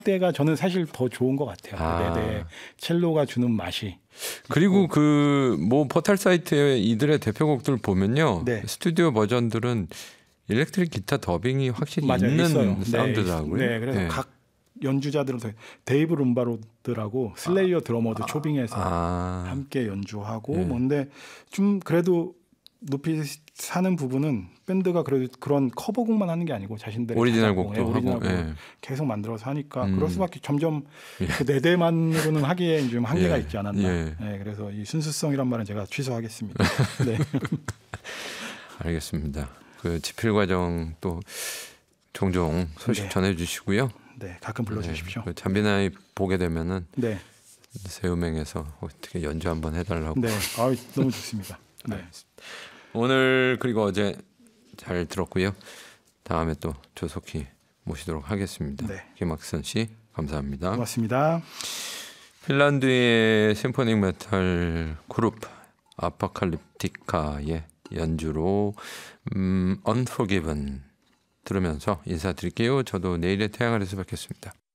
때가 저는 사실 더 좋은 것 같아요. 네네. 첼로가 주는 맛이. 그리고 그 뭐 포털 사이트에 이들의 대표곡들 보면요. 네. 스튜디오 버전들은 일렉트릭 기타 더빙이 확실히 맞아요. 있는 있어요. 사운드더라고요. 네, 그래서 네. 각 연주자들은 데이브 룸바로드라고 슬레이어 드러머도 초빙해서 함께 연주하고 네. 뭔데 좀 그래도 높이 사는 부분은 밴드가 그래도 그런 커버곡만 하는 게 아니고 자신들의 오리지널 자작곡, 곡도 오리지널 하고 곡을 계속 만들어서 하니까 그럴 수밖에 점점 그 네 대만으로는 하기에 좀 한계가 있지 않았나. 네, 그래서 이 순수성이란 말은 제가 취소하겠습니다. 네. 알겠습니다. 그 집필 과정 또 종종 소식 전해주시고요. 네, 가끔 불러주십시오. 그 잠비나이 보게 되면은 네. 새음행에서 어떻게 연주 한번 해달라고. 네, 너무 좋습니다. 네. 오늘 그리고 어제 잘 들었고요. 다음에 또 조속히 모시도록 하겠습니다. 네. 김학선 씨 감사합니다. 고맙습니다. 핀란드의 심포닉 메탈 그룹 아포칼립티카의 연주로 Unforgiven 들으면서 인사드릴게요. 저도 내일의 태양 아래서 뵙겠습니다.